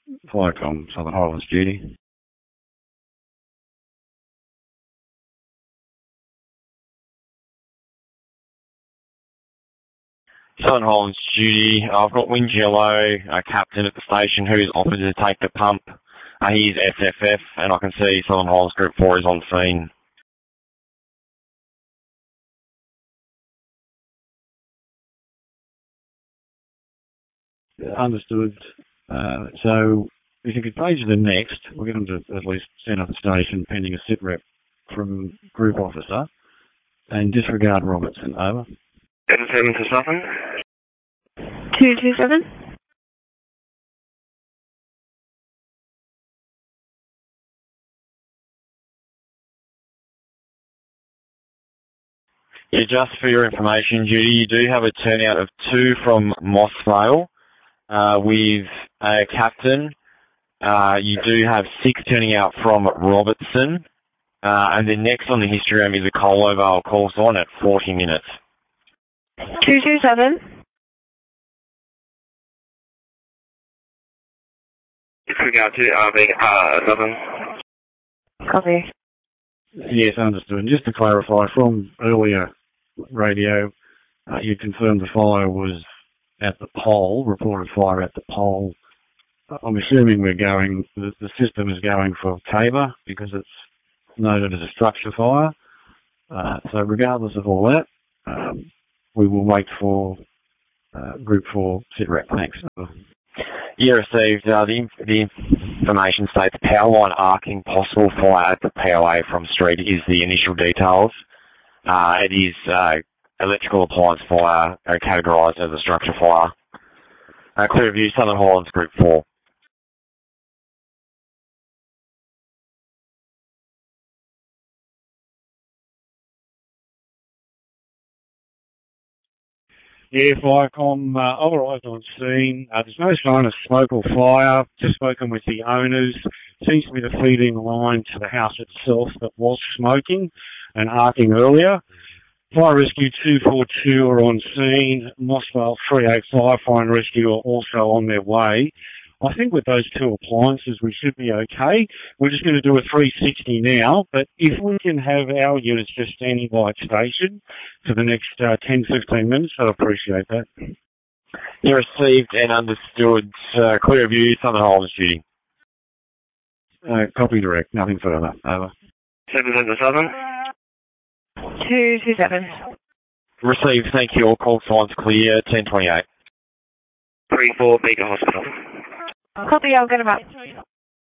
Viacom, Southern Highlands duty. Southern Highlands duty. I've got Wind Yellow, a captain at the station who's offered to take the pump. He's SFF, and I can see Southern Highlands Group 4 is on scene. Understood. So if you could page to the next, we'll get them to at least send up the station pending a sit rep from group officer and disregard Robertson. Over. 77 to Southern. 227. Yeah, just for your information, Judy, you do have a turnout of 2 from Mossvale with a captain. You do have 6 turning out from Robertson. And then next on the histogram is a Colovale call sign at 40 minutes. 227. Disregard to RV Southern. Copy. Yes, understood. And just to clarify, from earlier radio, you confirmed the fire was at the pole, reported fire at the pole. I'm assuming the system is going for Tabor because it's noted as a structure fire. So regardless of all that, we will wait for Group 4 sit rep. Thanks. You received the information states power line arcing, possible fire at the POA from street is the initial details. It is electrical appliance fire categorised as a structure fire. Clear view, Southern Highlands Group 4. Yeah, Viacom, I've arrived on scene. There's no sign of smoke or fire. Just spoken with the owners. Seems to be the feeding line to the house itself that was smoking and arcing earlier. Fire Rescue 242 are on scene. Mossvale 385 Fire and Rescue are also on their way. I think with those 2 appliances we should be okay. We're just going to do a 360 now, but if we can have our units just standing by at station for the next 10-15 minutes, I'd appreciate that. You received and understood clear view, Southern Highlands duty. Copy direct, nothing further. Over. 7 to Southern. 227. Received, thank you. All call signs clear, 1028. 34 Beaker Hospital. Copy, I'll get him up.